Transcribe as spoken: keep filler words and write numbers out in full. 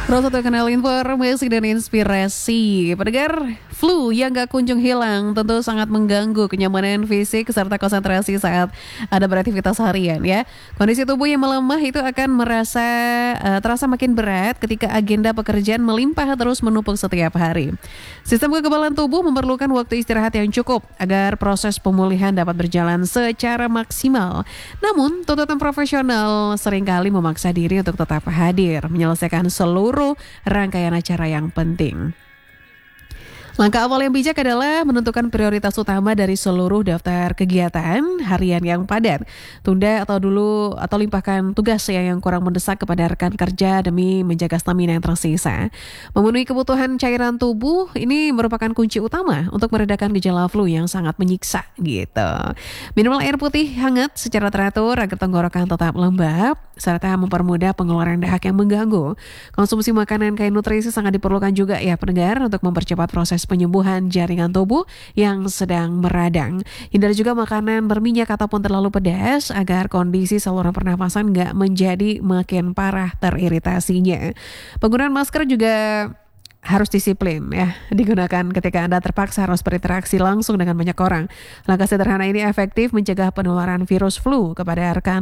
Terus untuk kenal informasi dan inspirasi. Pendengar, flu yang gak kunjung hilang tentu sangat mengganggu kenyamanan fisik serta konsentrasi saat ada beraktivitas harian ya. Kondisi tubuh yang melemah itu akan merasa uh, terasa makin berat ketika agenda pekerjaan melimpah terus menumpuk setiap hari. Sistem kekebalan tubuh memerlukan waktu istirahat yang cukup agar proses pemulihan dapat berjalan secara maksimal. Namun, tuntutan profesional seringkali memaksa diri untuk tetap hadir, menyelesaikan seluruh rangkaian acara yang penting. Langkah awal yang bijak adalah menentukan prioritas utama dari seluruh daftar kegiatan harian yang padat. Tunda atau dulu atau limpahkan tugas yang kurang mendesak kepada rekan kerja demi menjaga stamina yang tersisa. Memenuhi kebutuhan cairan tubuh ini merupakan kunci utama untuk meredakan gejala flu yang sangat menyiksa gitu. Minumlah air putih hangat secara teratur agar tenggorokan tetap lembab serta mempermudah pengeluaran dahak yang mengganggu. Konsumsi makanan kaya nutrisi sangat diperlukan juga ya pendengar untuk mempercepat proses penyembuhan jaringan tubuh yang sedang meradang. Hindari juga makanan berminyak ataupun terlalu pedas agar kondisi saluran pernafasan nggak menjadi makin parah teriritasinya. Penggunaan masker juga harus disiplin ya, digunakan ketika Anda terpaksa harus berinteraksi langsung dengan banyak orang. Langkah sederhana ini efektif mencegah penularan virus flu kepada rekan